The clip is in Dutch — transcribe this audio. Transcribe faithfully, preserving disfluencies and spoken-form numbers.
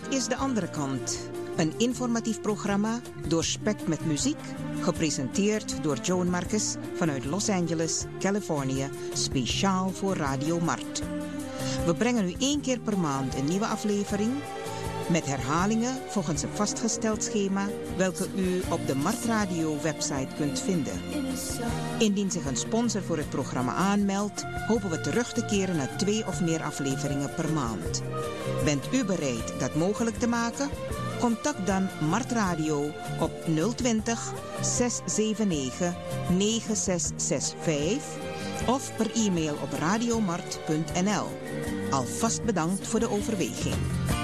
is De Andere Kant. Een informatief programma doorspekt met muziek, gepresenteerd door Joan Marcus vanuit Los Angeles, Californië, speciaal voor Radio Mart. We brengen u één keer per maand een nieuwe aflevering met herhalingen volgens een vastgesteld schema welke u op de Mart Radio website kunt vinden. Indien zich een sponsor voor het programma aanmeldt, hopen we terug te keren naar twee of meer afleveringen per maand. Bent u bereid dat mogelijk te maken? Contact dan Mart Radio op nul twintig, zes zeven negen, negen zes zes vijf of per e-mail op radiomart punt n l. Alvast bedankt voor de overweging.